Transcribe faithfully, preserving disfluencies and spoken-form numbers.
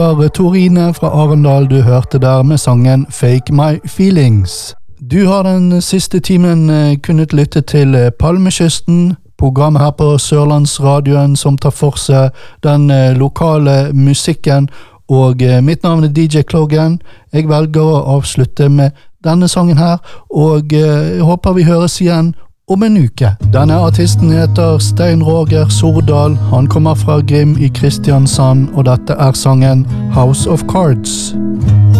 var Torine fra Arendal du hørte der med sangen Fake My Feelings. Du har den siste timen kunnet lytte til Palmekysten, programmet her på Sørlandsradioen som tar for seg den lokale musikken, og mitt navn er D J Kloggen. Jeg velger å avslutte med denne sangen her, og jeg håper vi høres igjen om en uke. Denne artisten heter Stein Roger Sordal. Han kommer fra Grim i Kristiansand, og dette er sangen House of Cards.